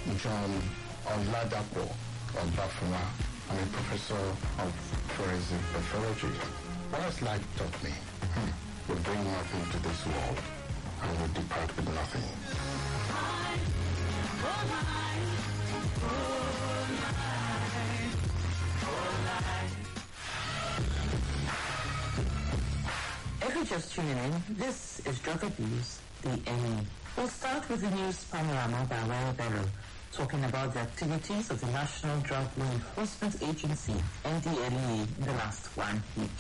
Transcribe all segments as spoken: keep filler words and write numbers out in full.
John Oladapo Obafuna. I'm a professor of forensic pathology. What has life taught me? Hmm. We bring nothing to this world, and we depart with nothing. If you're just tuning in, this is Drug Abuse, the Enemy. We'll start with the news panorama by Wale Bello, talking about the activities of the National Drug Law Enforcement Agency, N D L E A, in the last one week.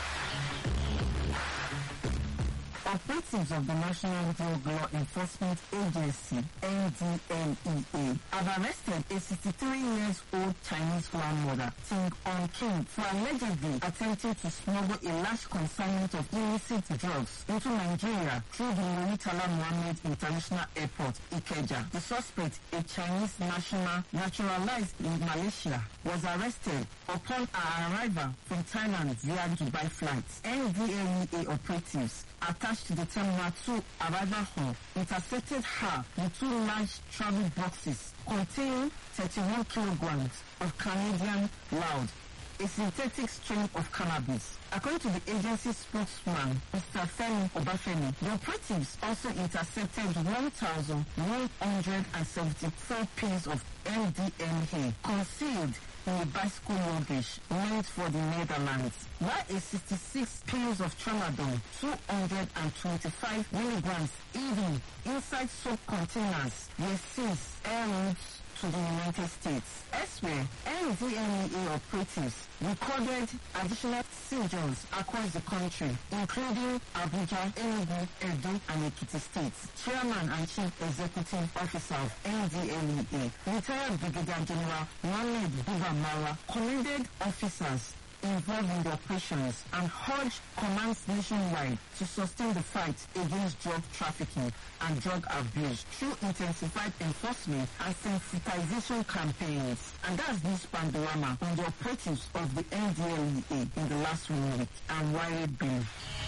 Operatives of the National Drug Law Enforcement Agency, N D L E A, have arrested a sixty-three years old Chinese grandmother, Ting On King, for allegedly attempting to smuggle a large consignment of illicit drugs into Nigeria through the Muritala Mohammed International Airport, Ikeja. The suspect, a Chinese national naturalized in Malaysia, was arrested upon her arrival from Thailand via Dubai flights. N D L E A operatives attached to the Terminal two arrival hall intercepted her with two large travel boxes containing thirty-one kilograms of Canadian loud, a synthetic strain of cannabis. According to the agency spokesman, Mister Femi Obafemi, the operatives also intercepted one thousand one hundred seventy-four pills of M D M A concealed in a bicycle luggage meant for the Netherlands, while a sixty-six pills of tramadol, two hundred twenty-five milligrams even inside soap containers were seized en route to the United States. Elsewhere, N D L E A operatives recorded additional seizures across the country, including Abuja, Enugu, Edo, and Ekiti states. Chairman and Chief Executive Officer of N D L E A, retired Brigadier General Mohammed Buba Mara, commended officers involved in the operations and urged commands nationwide to sustain the fight against drug trafficking and drug abuse through intensified enforcement and sensitization campaigns. And that's this panorama on the operatives of the N D L E A in the last one week. I'm Wale Bill.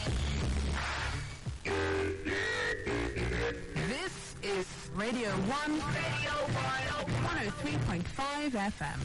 This is Radio One, Radio One, one oh three point five F M.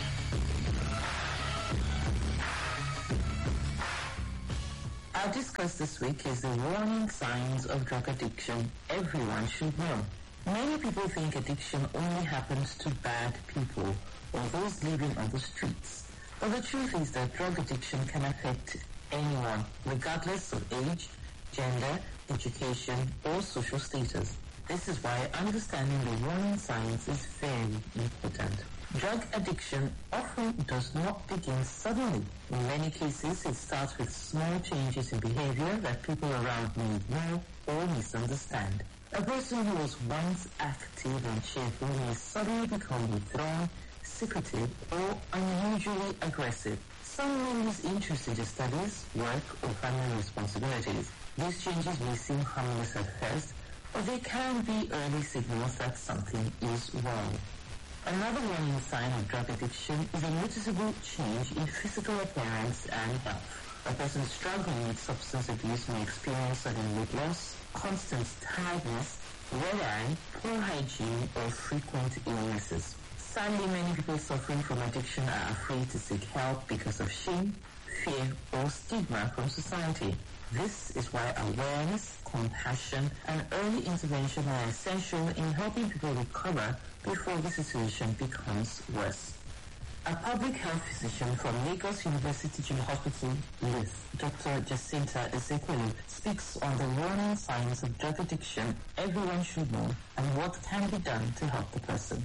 Our discuss this week is the warning signs of drug addiction everyone should know. Many people think addiction only happens to bad people or those living on the streets. But the truth is that drug addiction can affect anyone, regardless of age, gender, education, or social status. This is why understanding the warning signs is very important. Drug addiction often does not begin suddenly. In many cases, it starts with small changes in behavior that people around may ignore or misunderstand. A person who was once active and cheerful may suddenly become withdrawn, secretive, or unusually aggressive. Some may lose interest in their studies, work, or family responsibilities. These changes may seem harmless at first, but they can be early signals that something is wrong. Another warning sign of drug addiction is a noticeable change in physical appearance and health. A person struggling with substance abuse may experience sudden weight loss, constant tiredness, red eye, poor hygiene, or frequent illnesses. Sadly, many people suffering from addiction are afraid to seek help because of shame, fear, or stigma from society. This is why awareness, compassion, and early intervention are essential in helping people recover before the situation becomes worse. A public health physician from Lagos University General Hospital, L I F, Doctor Jacinta Ezekwelu, speaks on the warning signs of drug addiction everyone should know and what can be done to help the person.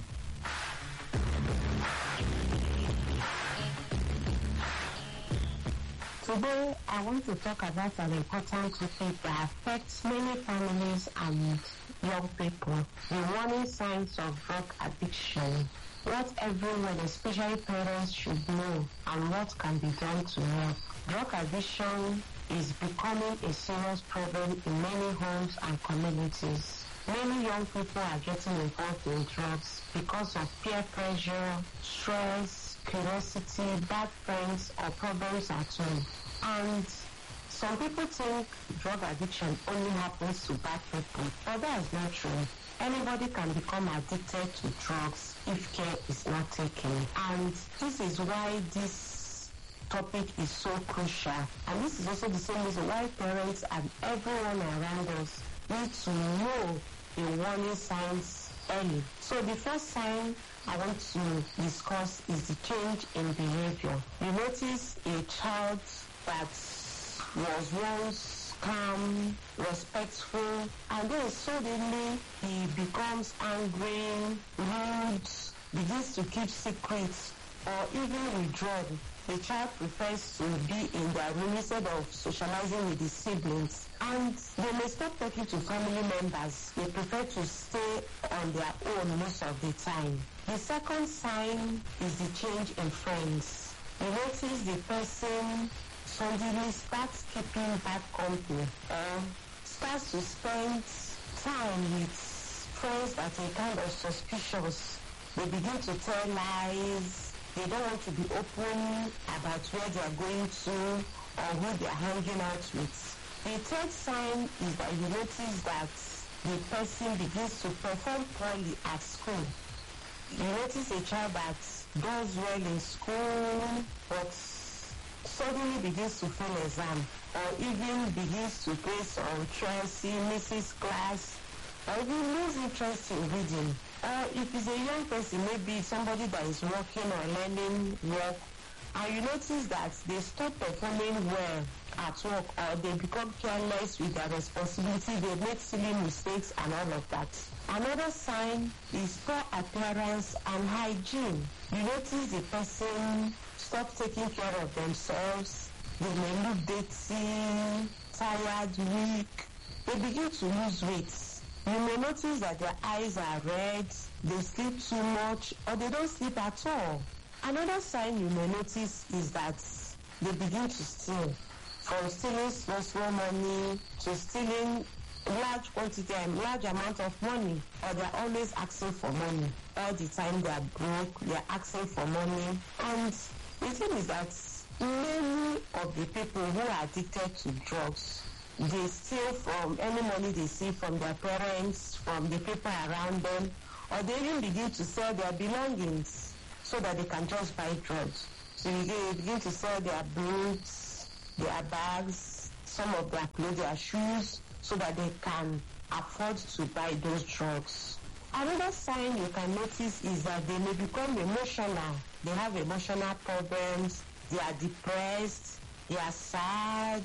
Today, I want to talk about an important topic that affects many families and young people. The warning signs of drug addiction. What everyone, especially parents, should know and what can be done to help. Drug addiction is becoming a serious problem in many homes and communities. Many young people are getting involved in drugs because of peer pressure, stress, curiosity, bad friends, or problems at home. And some people think drug addiction only happens to bad people, but that is not true. Anybody can become addicted to drugs if care is not taken. And this is why this topic is so crucial. And this is also the same reason why parents and everyone around us need to know the warning signs early. So the first sign I want to discuss is the change in behavior. You notice a child that was once calm, respectful, and then suddenly he becomes angry, rude, begins to keep secrets, or even withdrawn. The child prefers to be in their room instead of socializing with his siblings. And they may stop talking to family members. They prefer to stay on their own most of the time. The second sign is the change in friends. You notice the person suddenly starts keeping bad company or starts to spend time with friends that are kind of suspicious. They begin to tell lies. They don't want to be open about where they are going to or who they are hanging out with. The third sign is that you notice that the person begins to perform poorly at school. You notice a child that does well in school but suddenly begins to fail exam, or even begins to play some truancy, misses class, or even lose interest in reading. Or if it's a young person, maybe somebody that is working or learning work, and you notice that they stop performing well at work, or they become careless with their responsibility, they make silly mistakes and all of that. Another sign is poor appearance and hygiene. You notice the person stop taking care of themselves, they may look dirty, tired, weak, they begin to lose weight. You may notice that their eyes are red, they sleep too much, or they don't sleep at all. Another sign you may notice is that they begin to steal. From stealing small, small money to stealing large quantity and large amount of money, or they're always asking for money. All the time they're broke, they're asking for money. And the thing is that many of the people who are addicted to drugs, they steal from any money they see from their parents, from the people around them, or they even begin to sell their belongings so that they can just buy drugs. So you begin to sell their boots, their bags, some of their clothes, their shoes, so that they can afford to buy those drugs. Another sign you can notice is that they may become emotional. They have emotional problems, they are depressed, they are sad,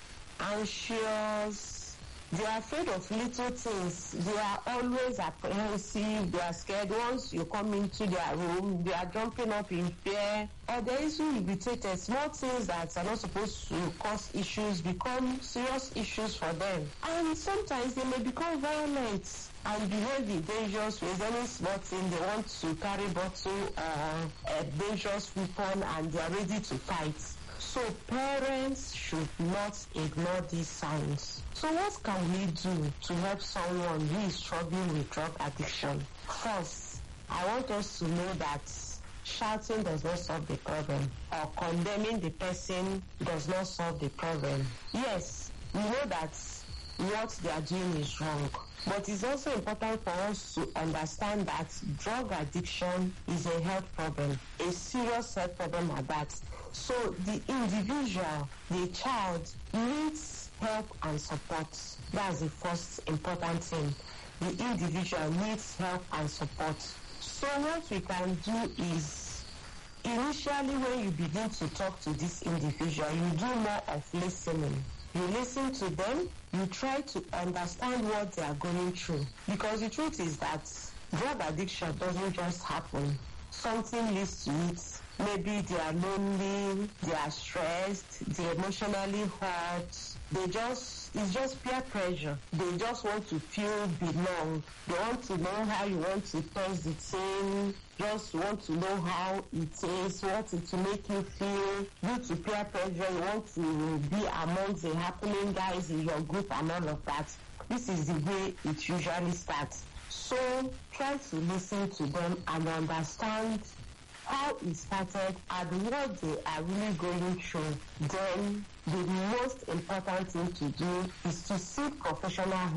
anxious, they are afraid of little things, they are always apprehensive, they are scared. Once you come into their room, they are jumping up in fear, or they are easily irritated. Small things that are not supposed to cause issues become serious issues for them. And sometimes they may become violent and behave in dangerous ways. Any small thing, they want to carry bottle or a dangerous weapon and they are ready to fight. So parents should not ignore these signs. So what can we do to help someone who is struggling with drug addiction? First, I want us to know that shouting does not solve the problem, or condemning the person does not solve the problem. Yes, we know that what they are doing is wrong, but it's also important for us to understand that drug addiction is a health problem, a serious health problem at that. So the individual, the child, needs help and support. That's the first important thing. The individual needs help and support. So what we can do is, initially when you begin to talk to this individual, you do more of listening. You listen to them, you try to understand what they are going through. Because the truth is that drug addiction doesn't just happen. Something leads to it. Maybe they are lonely, they are stressed, they emotionally hurt. They just, it's just peer pressure. They just want to feel belong. They want to know how you want to touch the thing, just want to know how it is, want it to make you feel. Due to peer pressure, you want to be amongst the happening guys in your group and all of that. This is the way it usually starts. So try to listen to them and understand how it started and what they are really going through. Then the most important thing to do is to seek professional help.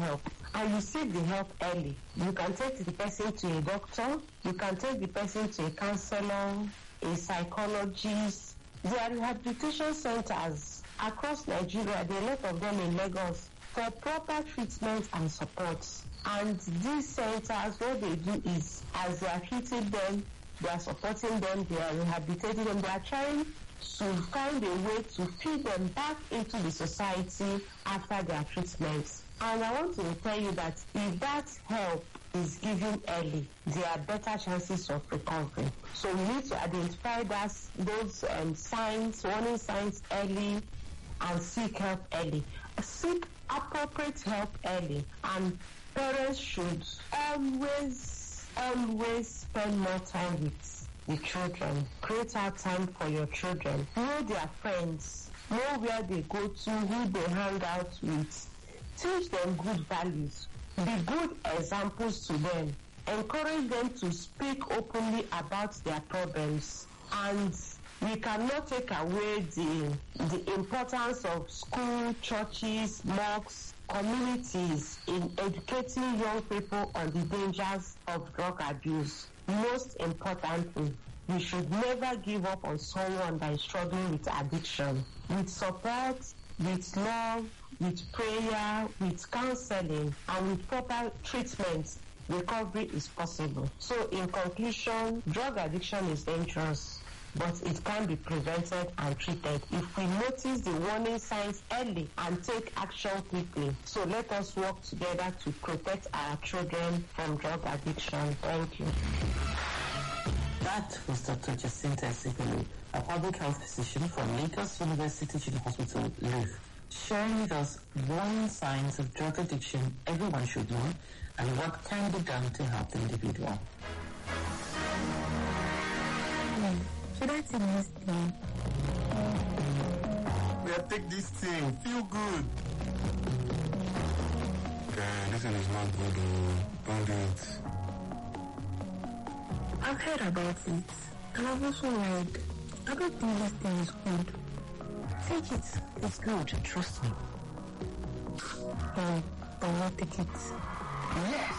and you seek the help early, you can take the person to a doctor, you can take the person to a counselor, a psychologist. There are rehabilitation centers across Nigeria, there are a lot of them in Lagos, for proper treatment and support. And these centers, what they do is, as they are treating them, they are supporting them, they are rehabilitating them, they are trying to find a way to feed them back into the society after their treatment. And I want to tell you that if that help is given early, there are better chances of recovery. So we need to identify that, those um, signs, warning signs early, and seek help early. Seek appropriate help early, and parents should always, always spend more time with the children. Create out time for your children. Know their friends. Know where they go to, who they hang out with. Teach them good values. Be good examples to them. Encourage them to speak openly about their problems. And we cannot take away the, the importance of school, churches, mosques, communities in educating young people on the dangers of drug abuse. Most importantly, we should never give up on someone that is struggling with addiction. With support, with love, with prayer, with counseling, and with proper treatment, recovery is possible. So in conclusion, drug addiction is dangerous, but it can be prevented and treated if we notice the warning signs early and take action quickly. So let us work together to protect our children from drug addiction. Thank you. That was Doctor Jacinta Ezekwelu, a public health physician from Lagos University Teaching Hospital, L U F, sharing with us warning signs of drug addiction everyone should know and what can be done to help the individual. Should I take this thing? Yeah, take this thing. Feel good. Okay, this one is not good. Oh. Don't do it. I've heard about it, and I've also read. I don't think this thing is good. Take it. It's good. Trust me. Um, I will take it. Yes.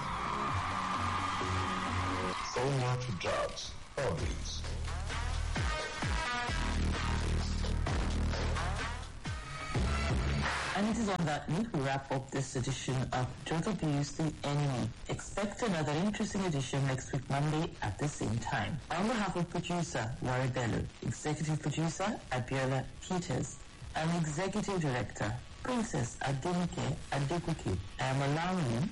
Say no to drugs. Always. And it is on that note we wrap up this edition of Drug Abuse the Enemy. Expect another interesting edition next week Monday at the same time. On behalf of producer Wari Bello, executive producer Abiola Peters, and executive director Princess Adenike Adebuke, I am allowing you